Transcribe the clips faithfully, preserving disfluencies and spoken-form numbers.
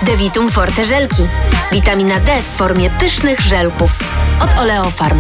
Devitum Forte żelki. Witamina D w formie pysznych żelków. Od Oleofarm.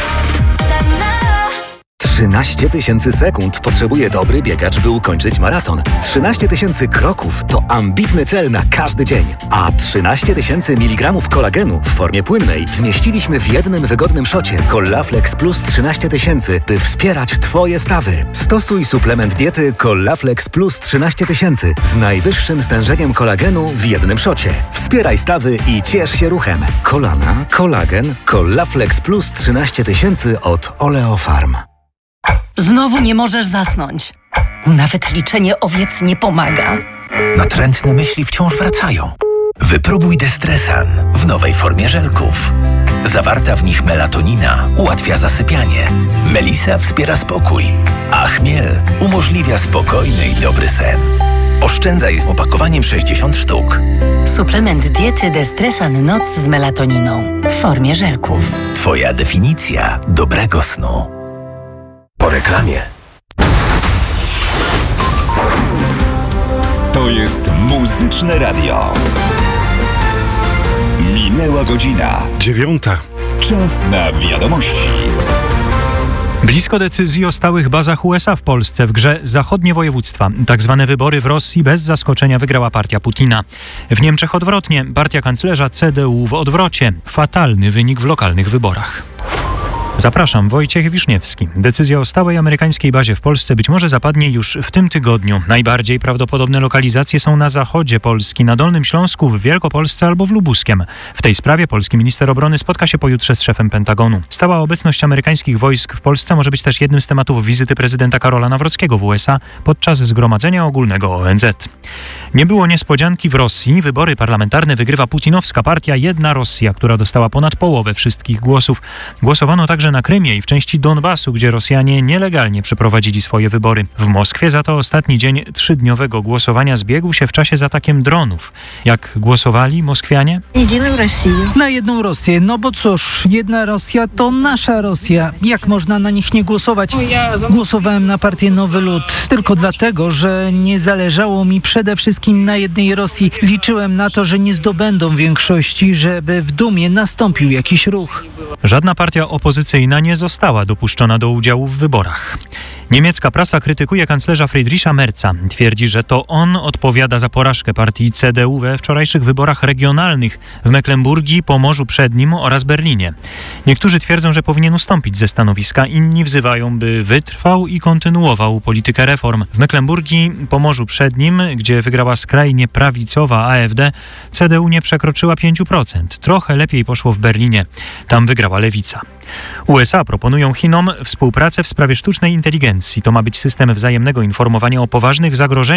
trzynaście tysięcy sekund potrzebuje dobry biegacz, by ukończyć maraton. trzynaście tysięcy kroków to ambitny cel na każdy dzień. A trzynaście tysięcy miligramów kolagenu w formie płynnej zmieściliśmy w jednym wygodnym szocie Collaflex Plus trzynaście tysięcy, by wspierać Twoje stawy. Stosuj suplement diety Collaflex Plus trzynaście tysięcy z najwyższym stężeniem kolagenu w jednym szocie. Wspieraj stawy i ciesz się ruchem. Kolana, kolagen, Collaflex Plus trzynaście tysięcy od Oleofarm. Znowu nie możesz zasnąć. Nawet liczenie owiec nie pomaga. Natrętne myśli wciąż wracają. Wypróbuj Destresan w nowej formie żelków. Zawarta w nich melatonina ułatwia zasypianie. Melisa wspiera spokój, a chmiel umożliwia spokojny i dobry sen. Oszczędzaj z opakowaniem sześćdziesiąt sztuk. Suplement diety Destresan Noc z melatoniną w formie żelków. Twoja definicja dobrego snu. Po reklamie. To jest Muzyczne Radio. Minęła godzina. Dziewiąta. Czas na wiadomości. Blisko decyzji o stałych bazach U S A w Polsce, w grze zachodnie województwa. Tak zwane wybory w Rosji bez zaskoczenia wygrała partia Putina. W Niemczech odwrotnie, partia kanclerza C D U w odwrocie. Fatalny wynik w lokalnych wyborach. Zapraszam, Wojciech Wiszniewski. Decyzja o stałej amerykańskiej bazie w Polsce być może zapadnie już w tym tygodniu. Najbardziej prawdopodobne lokalizacje są na zachodzie Polski, na Dolnym Śląsku, w Wielkopolsce albo w Lubuskiem. W tej sprawie polski minister obrony spotka się pojutrze z szefem Pentagonu. Stała obecność amerykańskich wojsk w Polsce może być też jednym z tematów wizyty prezydenta Karola Nawrockiego w U S A podczas Zgromadzenia Ogólnego O N Z. Nie było niespodzianki w Rosji. Wybory parlamentarne wygrywa putinowska partia Jedna Rosja, która dostała ponad połowę wszystkich głosów. Głosowano także na Krymie i w części Donbasu, gdzie Rosjanie nielegalnie przeprowadzili swoje wybory. W Moskwie za to ostatni dzień trzydniowego głosowania zbiegł się w czasie z atakiem dronów. Jak głosowali Moskwianie? Jedziemy w Rosję. Na jedną Rosję, no bo cóż, jedna Rosja to nasza Rosja. Jak można na nich nie głosować? Głosowałem na partię Nowy Lud tylko dlatego, że nie zależało mi przede wszystkim na jednej Rosji. Liczyłem na to, że nie zdobędą większości, żeby w Dumie nastąpił jakiś ruch. Żadna partia opozycyjna nie została dopuszczona do udziału w wyborach. Niemiecka prasa krytykuje kanclerza Friedricha Merza. Twierdzi, że to on odpowiada za porażkę partii C D U we wczorajszych wyborach regionalnych w Mecklenburgii, Pomorzu Przednim oraz Berlinie. Niektórzy twierdzą, że powinien ustąpić ze stanowiska, inni wzywają, by wytrwał i kontynuował politykę reform. W Mecklenburgii, Pomorzu Przednim, gdzie wygrała skrajnie prawicowa A F D, C D U nie przekroczyła pięć procent. Trochę lepiej poszło w Berlinie. Tam wygrała lewica. U S A proponują Chinom współpracę w sprawie sztucznej inteligencji. To ma być system wzajemnego informowania o poważnych zagrożeniach